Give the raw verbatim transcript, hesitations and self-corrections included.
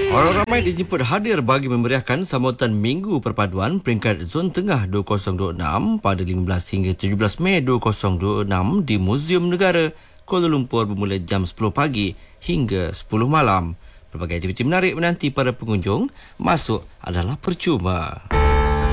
Orang ramai dijemput hadir bagi memeriahkan sambutan Minggu Perpaduan peringkat Zon Tengah dua ribu dua puluh enam pada lima belas hingga tujuh belas Mei dua ribu dua puluh enam di Muzium Negara, Kuala Lumpur bermula jam sepuluh pagi hingga sepuluh malam. Pelbagai aktiviti menarik menanti para pengunjung. Masuk adalah percuma.